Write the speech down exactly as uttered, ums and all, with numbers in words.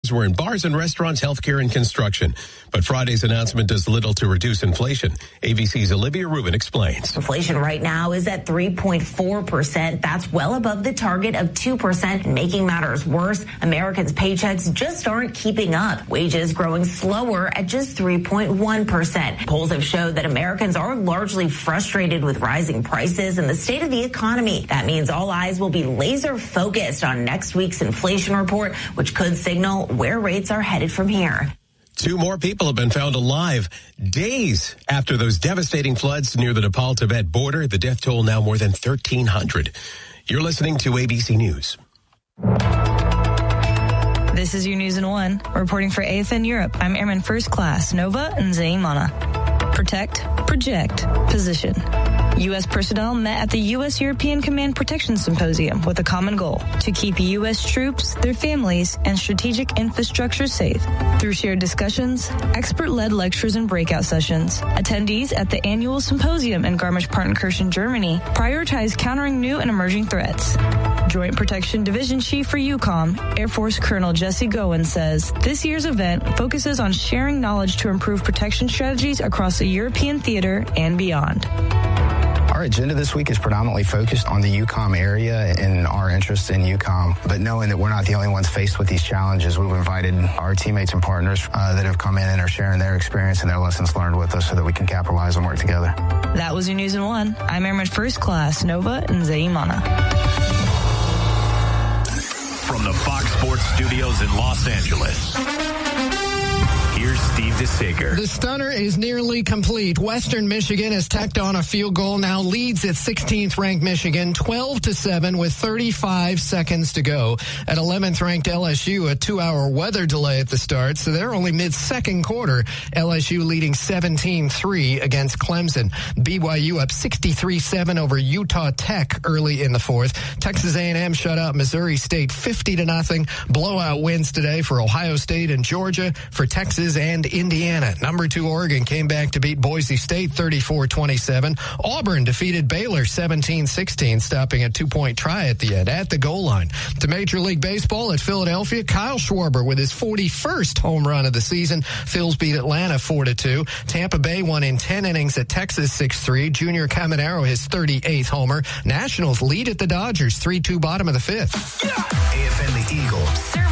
were in bars and restaurants, healthcare, and construction. But Friday's announcement does little to reduce inflation. A B C's Olivia Rubin explains. Inflation right now is at three point four percent. That's well above the target of two percent. Making matters worse, Americans' paychecks just aren't keeping up. Wages growing slower at just three point one percent. Polls have showed that Americans are largely frustrated with rising prices and the state of the economy. That means all eyes will be laser focused on next week's inflation report, which could signal where rates are headed from here. Two more people have been found alive days after those devastating floods near the Nepal-Tibet border. The death toll now more than thirteen hundred. You're listening to A B C News. This is your News in One. Reporting for A F N Europe, I'm Airman First Class Nova Nzaimana. Protect, project, position. U S personnel met at the U S European Command Protection Symposium with a common goal: to keep U S troops, their families, and strategic infrastructure safe. Through shared discussions, expert-led lectures, and breakout sessions, attendees at the annual symposium in Garmisch-Partenkirchen, Germany, prioritized countering new and emerging threats. Joint Protection Division Chief for EUCOM, Air Force Colonel Jesse Gowen, says this year's event focuses on sharing knowledge to improve protection strategies across the European theater and beyond. Our agenda this week is predominantly focused on the EUCOM area and our interest in EUCOM. But knowing that we're not the only ones faced with these challenges, we've invited our teammates and partners uh, that have come in and are sharing their experience and their lessons learned with us so that we can capitalize and work together. That was your News in One. I'm Airman First Class Nova Nzaimana. From the Fox Sports Studios in Los Angeles, here's Steve DeSager. The stunner is nearly complete. Western Michigan has tacked on a field goal, now leads at sixteenth-ranked Michigan, twelve to seven with thirty-five seconds to go. At eleventh-ranked L S U, a two-hour weather delay at the start, so they're only mid-second quarter. L S U leading seventeen three against Clemson. B Y U up sixty-three seven over Utah Tech early in the fourth. Texas A and M shut out Missouri State fifty to nothing. Blowout wins today for Ohio State and Georgia, for Texas and Indiana. Number two Oregon came back to beat Boise State thirty-four twenty-seven. Auburn defeated Baylor seventeen sixteen, stopping a two-point try at the end at the goal line. To Major League Baseball at Philadelphia, Kyle Schwarber with his forty-first home run of the season. Phils beat Atlanta four to two. Tampa Bay won in ten innings at Texas six three. Junior Caminero his thirty-eighth homer. Nationals lead at the Dodgers three two bottom of the fifth. A F N The Eagle.